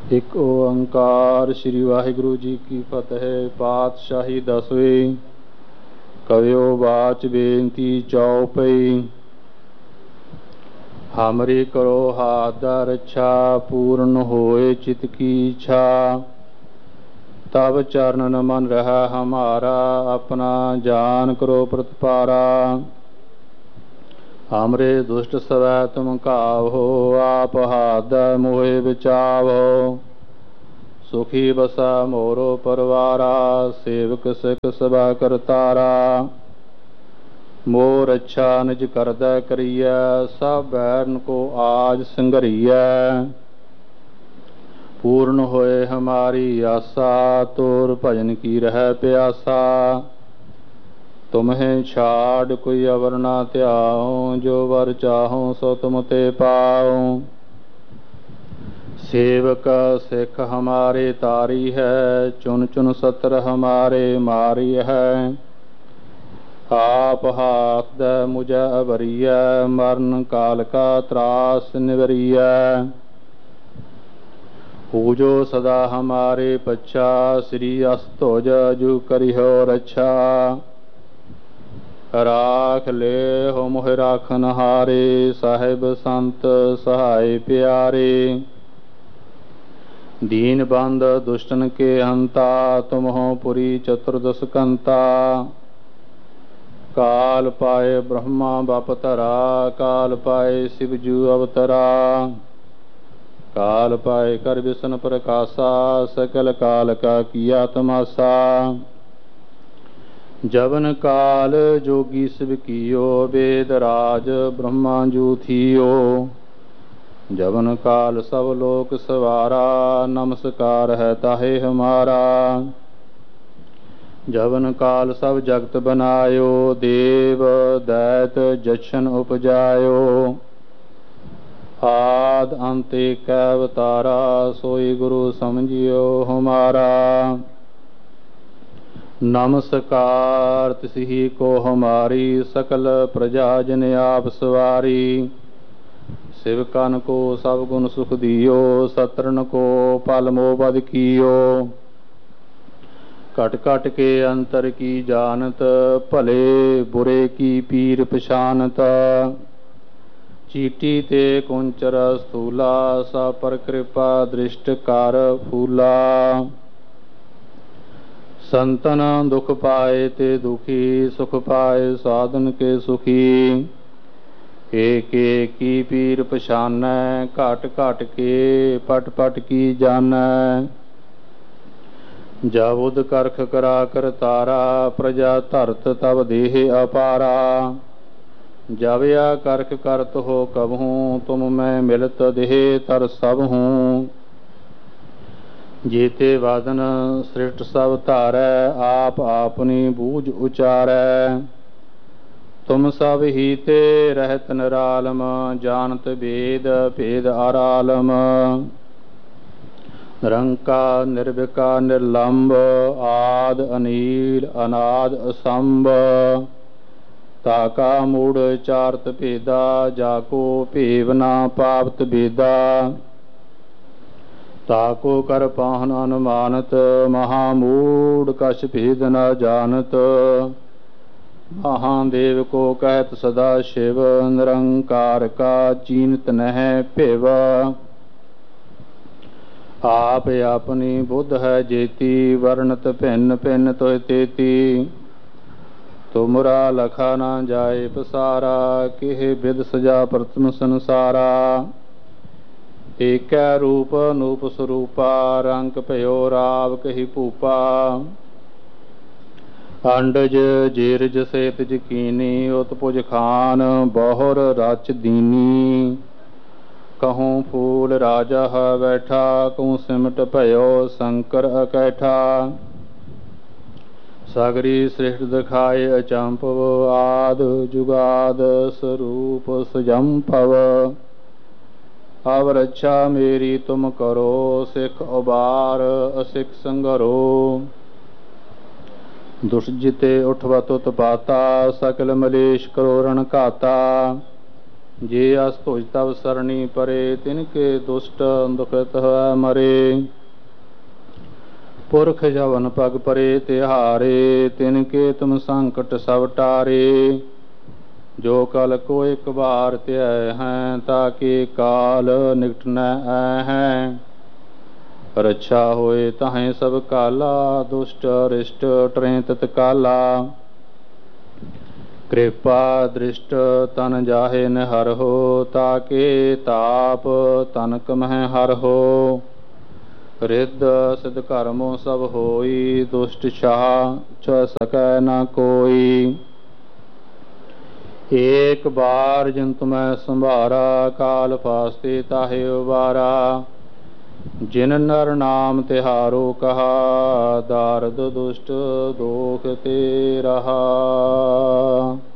ਇੱਕ ਓੰਕਾਰ ਸ੍ਰੀ ਵਾਹਿਗੁਰੂ ਜੀ ਕੀ ਫਤਿਹ। ਪਾਤਸ਼ਾਹੀ ਦਸਵੇਂ। ਕਵਿਓ ਬਾਚ ਬੇਨਤੀ ਚਉਪਈ। ਹਮਰੀ ਕਰੋ ਹਾਥ ਦਾ ਰੱਛਾ, ਪੂਰਨ ਹੋਏ ਚਿਤ ਕੀ ਇੱਛਾ। ਤਬ ਚਰਨ ਨ ਮਨ ਰਹਾ ਹਮਾਰਾ, ਆਪਣਾ ਜਾਨ ਕਰੋ ਪ੍ਰਤਪਾਰਾ। ਹਮਰੇ ਦੁਸ਼ਟ ਸਵੈ ਤੁਮ ਘਾਵੋ, ਆਪ ਹਾਥ ਮੋਹਿ ਬਚਾਵੋ। ਸੁਖੀ ਬਸਾ ਮੋਰੋ ਪਰਵਾਰਾ, ਸੇਵਕ ਸਿੱਖ ਸਭਾ ਕਰਤਾਰਾ। ਮੋਰ ਅੱਛਾ ਨਿਜ ਕਰਦਾ ਕਰੀਐ, ਸਭ ਬੈਰਨ ਕੋ ਆਜ ਸੰਘਰੀਐ। ਪੂਰਨ ਹੋਏ ਹਮਾਰੀ ਆਸਾ, ਤੋਰ ਭਜਨ ਕੀ ਰਹਿ ਪਿਆਸਾ। ਤੁਮਹਿ ਛਾੜ ਕੋਈ ਅਵਰ ਨਾ ਧਿਆਉ, ਜੋ ਵਰ ਚਾਹਉ ਸੋ ਤੁਮ ਤੇ ਪਾਉ। ਸੇਵਕ ਸਿੱਖ ਹਮਾਰੇ ਤਾਰੀ ਹੈ, ਚੁਨ ਚੁਨ ਸਤਰ ਹਮਾਰੇ ਮਾਰੀ ਹੈ। ਆਪ ਹਾਥ ਦੈ ਮੁਝੈ ਅਵਰੀਐ, ਮਰਨ ਕਾਲ ਕਾ ਤਰਾਸ ਨਿਵਰੀਐ। ਪੂਜੋ ਸਦਾ ਹਮਾਰੇ ਪੱਛਾ, ਸ੍ਰੀ ਅਸ ਧੁਜ ਜੁ ਕਰਿਓ ਰੱਛਾ। ਰਾਖ ਲੇਹੁ ਮੋਹਿ ਰਾਖਨ ਹਾਰੇ, ਸਾਹਿਬ ਸੰਤ ਸਹਾਇ ਪਿਆਰੇ। ਦੀਨ ਬੰਧ ਦੁਸ਼ਟਨ ਕੇ ਹੰਤਾ, ਤੁਮਹੁ ਪੁਰੀ ਚਤੁਰਦਸ ਕੰਤਾ। ਕਾਲ ਪਾਏ ਬ੍ਰਹਮਾ ਬਪ ਧਰਾ, ਕਾਲ ਪਾਏ ਸਿਵ ਜੂ ਅਵਤਰਾ। ਕਾਲ ਪਾਏ ਕਰ ਵਿਸ਼ਨ ਪ੍ਰਕਾਸ਼ਾ, ਸਕਲ ਕਾਲ ਕਾ ਕੀਆ ਤਮਾਸਾ। ਜਵਨ ਕਾਲ ਜੋਗੀ ਸਿਵ ਕੀਓ, ਵੇਦ ਰਾਜ ਬ੍ਰਹਮਾ ਜੂ ਥੀਓ। ਜਵਨ ਕਾਲ ਸਭ ਲੋਕ ਸਵਾਰਾ, ਨਮਸਕਾਰ ਹੈ ਤਾਹੇ ਹਮਾਰਾ। ਜਵਨ ਕਾਲ ਸਭ ਜਗਤ ਬਨਾਇਓ, ਦੇਵ ਦੈਤ ਜਛਨ ਉਪਜਾਇਓ। ਆਦਿ ਅੰਤ ਏਕ ਅਵਤਾਰਾ, ਸੋਈ ਗੁਰੂ ਸਮਝਿਓ ਹਮਾਰਾ। ਨਮਸਕਾਰ ਤਿਸਹੀ ਕੋ ਹਮਾਰੀ, ਸਕਲ ਪ੍ਰਜਾ ਜਨ ਆਪ ਸਵਾਰੀ। ਸਿਵਕਨ ਕੋ ਸਭ ਗੁਣ ਸੁਖ ਦਿਓ, ਸਤਰਨ ਕੋ ਪਲ ਮੋਹ ਬਦ ਕੀਓ। ਘਟ ਘਟ ਕੇ ਅੰਤਰ ਕੀ ਜਾਨਤ, ਭਲੇ ਬੁਰੇ ਕੀ ਪੀਰ ਪਛਾਨਤ। ਚੀਟੀ ਤੇ ਕੁੰਚਰ ਸਥੂਲਾ, ਸਭ ਪਰ ਕਿਰਪਾ ਦ੍ਰਿਸ਼ਟ ਕਰ ਫੂਲਾ। ਸੰਤਨ ਦੁਖ ਪਾਏ ਤੇ ਦੁਖੀ, ਸੁਖ ਪਾਏ ਸਾਧਨ ਕੇ ਸੁਖੀ। ਏਕ ਏਕ ਕੀ ਪੀਰ ਪਛਾਨੈ, ਘਟ ਘਟ ਕੇ ਪਟ ਪਟ ਕੀ ਜਾਨੈ। ਜਬੁਦ ਕਰਖ ਕਰਾ ਕਰਤਾਰਾ, ਪ੍ਰਜਾ ਧਰਤ ਤਬ ਦੇਹ ਅਪਾਰਾ। ਜਬ ਆ ਕਰਖ ਕਰਤ ਹੋ ਕਬਹੂੰ, ਤੁਮ ਮੈਂ ਮਿਲਤ ਦੇਹ ਤਰ ਸਭਹੂੰ। ਜੀਤੇ ਵਾਦਨ ਸ੍ਰਿਸ਼ਟ ਸਭ ਧਾਰੈ, ਆਪ ਆਪਨੀ ਬੂਝ ਉਚਾਰੈ। ਤੁਮ ਸਭ ਹੀ ਤੇ ਰਹਿਤ ਨਿਰਾਲਮ, ਜਾਨਤ ਵੇਦ ਭੇਦ ਆਰਾਲਮ। ਨਿਰੰਕਾਰ ਨਿਰਵਿਕਾਰ ਨਿਰਲੰਭ, ਆਦਿ ਅਨੀਲ ਅਨਾਦ ਅਸੰਭ। ਤਾਕਾ ਮੂੜ ਚਾਰਤ ਭੇਦਾ, ਜਾਕੋ ਭੇਵ ਨਾ ਪਾਵਤ ਬੇਦਾ। ਤਾਕੋ ਕਰ ਪਾਹਨ ਅਨੁਮਾਨਤ, ਮਹਾ ਮੂੜ ਕਛ ਭੇਦ ਨ ਜਾਨਤ। ਮਹਾਦੇਵ ਕੋ ਕਹਿਤ ਸਦਾ ਸ਼ਿਵ, ਨਿਰੰਕਾਰ ਕਾ ਚੀਨਤ ਨਹਿ ਭਿਵ। ਆਪ ਆਪਣੀ ਬੁੱਧ ਹੈ ਜੇਤੀ, ਵਰਣਤ ਭਿੰਨ ਭਿੰਨ ਤੋਹਿ ਤੇਤੀ। ਤੁਮਰਾ ਲਖਾ ਨਾ ਜਾਏ ਪਸਾਰਾ, ਕਿਹ ਬਿਦ ਸਜਾ ਪ੍ਰਥਮ ਸੰਸਾਰਾ। ਏਕੈ ਰੂਪ ਅਨੂਪ ਸਰੂਪਾ, ਰੰਗ ਭਇਓ ਰਾਵ ਕਹੀ ਭੂਪਾ। ਅੰਡਜ ਜੀਰਜ ਸੇਤਜ ਕੀਨੀ, ਉਤਪੁਜ ਖਾਨ ਬਹੁਰ ਰਚ ਦੀਨੀ। ਕਹੂੰ ਫੂਲ ਰਾਜਾ ਹੈ ਬੈਠਾ, ਕਹੂੰ ਸਿਮਟ ਭਇਓ ਸ਼ੰਕਰ ਅਕੈਠਾ। ਸਗਰੀ ਸ੍ਰਿਸ਼ਟ ਦਿਖਾਏ ਅਚੰਭਵ, ਆਦਿ ਜੁਗਾਦ ਸਰੂਪ ਸੁਜੰਭਵ। ਅਵ ਰੱਛਾ ਮੇਰੀ ਤੁਮ ਕਰੋ, ਸਿੱਖ ਉਬਾਰ ਅਸਿੱਖ ਸੰਘਰੋ। ਦੁਸ਼ਟ ਜਿਤੇ ਉਠਵਤ ਉਤਪਾਤਾ, ਸਕਲ ਮਲੇਸ਼ ਕਰੋ ਰਣ ਘਾਤਾ। जे अस तुझ तब सरणी परे तिनके दुष्ट दुखित है मरे। पुरख जवन पग परे तिहारे तिनके तुम संकट सब टारे। जो कल को एक बार त्याय हैं ताके काल निकट न आए हैं। रक्षा होए तहें सब काला दुष्ट रिष्ट टरें तत्काला। कृपा दृष्ट तन जाहे न हर हो ताके ताप तनक मह हर हो। रिद्ध सिद्ध कर्मों सब होई दुष्ट छाह छ सकै न कोई। एक बार जिन तुम्हें संभारा काल फास्ते ताहे उबारा। जिन नर नाम तिहारो कहा दारद दुष्ट दोख ते रहा।